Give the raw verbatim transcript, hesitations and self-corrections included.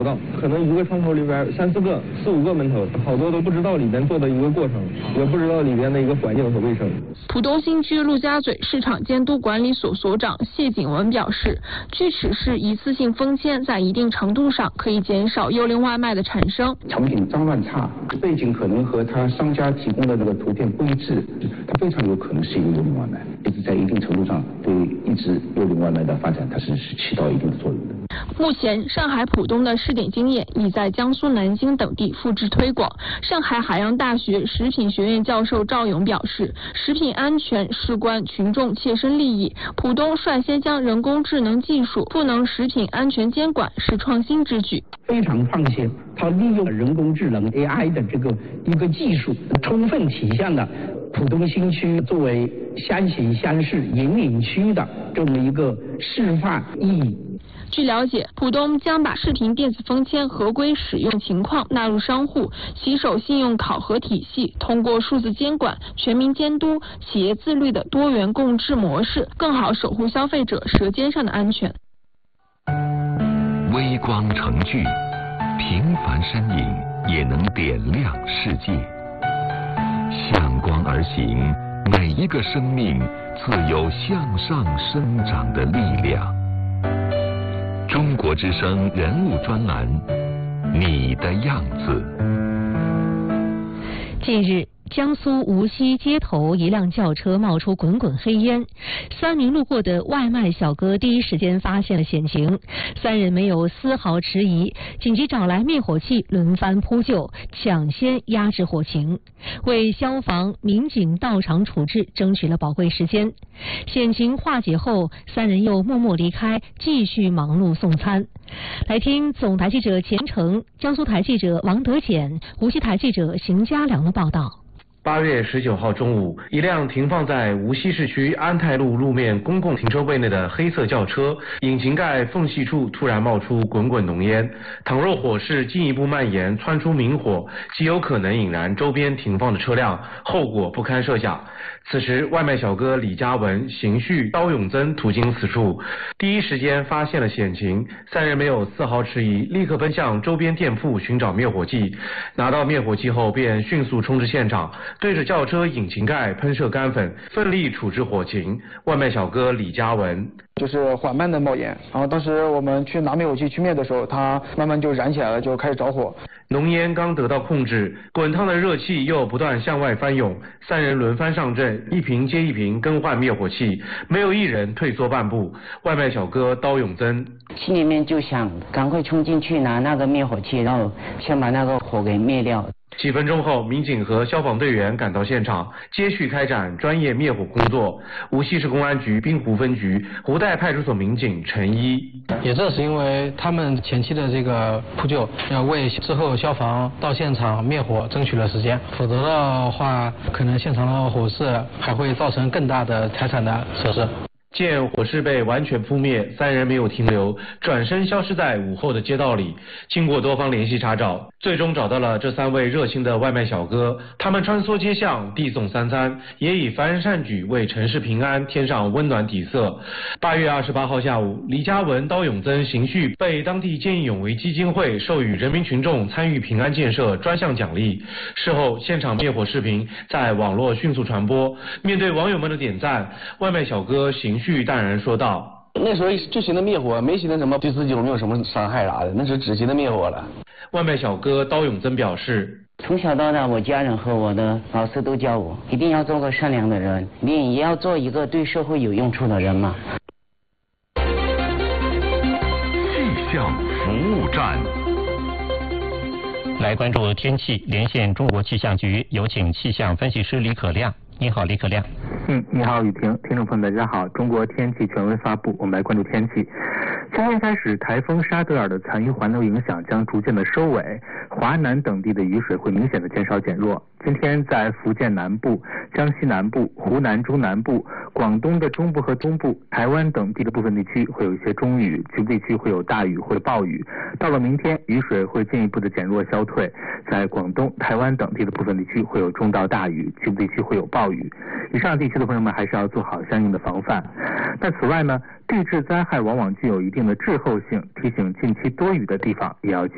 不到，可能一个窗口里边三四个、四五个门头，好多都不知道里边做的一个过程，也不知道里边的一个环境和卫生。 浦东新区陆家嘴市场监督管理所所长谢景文表示，锯齿式一次性封签在一定程度上可以减少幽灵外卖的产生。 产品脏乱差，背景可能和他商家提供的这个图片不一致，它非常有可能是一个幽灵外卖，就是在一定程度上对一直幽灵外卖的发展，它是是起到一定的作用的。 目前，上海浦东的试点经验已在江苏南京等地复制推广。上海海洋大学食品学院教授赵勇表示，食品安全事关群众切身利益。浦东率先将人工智能技术赋能食品安全监管，是创新之举。 非常创新，它利用人工智能 A I 的这个一个技术，充分体现了浦东新区作为先行先试引领区的这么一个示范意义。 据了解，浦东将把视频电子封签合规使用情况纳入商户洗手信用考核体系，通过数字监管、全民监督、企业自律的多元共治模式，更好守护消费者舌尖上的安全。 微光成炬，平凡身影也能点亮世界。向光而行，每一个生命自有向上生长的力量。中国之声人物专栏，你的样子。 近日，江苏无锡街头一辆轿车冒出滚滚黑烟，三名路过的外卖小哥第一时间发现了险情，三人没有丝毫迟疑，紧急找来灭火器轮番扑救，抢先压制火情，为消防民警到场处置争取了宝贵时间。险情化解后，三人又默默离开，继续忙碌送餐。来听总台记者钱成、江苏台记者王德简、无锡台记者邢家良的报道。 八月十九号中午，一辆停放在无锡市区安泰路路面公共停车位内的黑色轿车，引擎盖缝隙处突然冒出滚滚浓烟。倘若火势进一步蔓延，窜出明火，极有可能引燃周边停放的车辆，后果不堪设想。此时，外卖小哥李嘉文、邢旭、刀永增途经此处，第一时间发现了险情，三人没有丝毫迟疑，立刻奔向周边店铺寻找灭火器。拿到灭火器后，便迅速冲至现场，对着轿车引擎盖喷射干粉，奋力处置火情。外卖小哥李嘉文就是缓慢的冒烟，然后当时我们去拿灭火器去灭的时候，它慢慢就燃起来了，就开始着火。 浓烟刚得到控制，滚烫的热气又不断向外翻涌，三人轮番上阵，一瓶接一瓶更换灭火器，没有一人退缩半步。外卖小哥刀永增心里面就想赶快冲进去拿那个灭火器，然后先把那个火给灭掉。 几分钟后，民警和消防队员赶到现场，接续开展专业灭火工作。无锡市公安局滨湖分局湖带派出所民警陈一， 也正是因为他们前期的这个扑救，要为之后消防到现场灭火争取了时间，否则的话，可能现场的火势还会造成更大的财产的损失。 见火势被完全扑灭，三人没有停留，转身消失在午后的街道里。经过多方联系查找，最终找到了这三位热心的外卖小哥。他们穿梭街巷，递送三餐，也以凡人善举为城市平安添上温暖底色。八月二十八号下午，李嘉文、刀永增、邢旭被当地见义勇为基金会授予人民群众参与平安建设专项奖励。事后，现场灭火视频在网络迅速传播。面对网友们的点赞，外卖小哥邢旭淡然说道：“ 那时候就寻思灭火，没寻思什么对自己有没有什么伤害啥的，那是只寻思灭火了。” 外卖小哥刀永增表示：“ 从小到大，我家人和我的老师都教我，一定要做个善良的人，你也要做一个对社会有用处的人嘛。” 气象服务站， 来关注天气，连线中国气象局，有请气象分析师李可亮。你好，李可亮。 嗯，你好，雨婷，听众朋友们，大家好。中国天气权威发布，我们来关注天气。今天开始，台风沙德尔的残余环流影响将逐渐的收尾，华南等地的雨水会明显的减少减弱。今天在福建南部、江西南部、湖南中南部、广东的中部和东部、台湾等地的部分地区会有一些中雨，局部地区会有大雨或者暴雨。到了明天，雨水会进一步的减弱消退，在广东、台湾等地的部分地区会有中到大雨，局部地区会有暴雨。以上地区的朋友们还是要做好相应的防范。那此外呢，地质灾害往往具有一定的滞后性，提醒近期多雨的地方也要及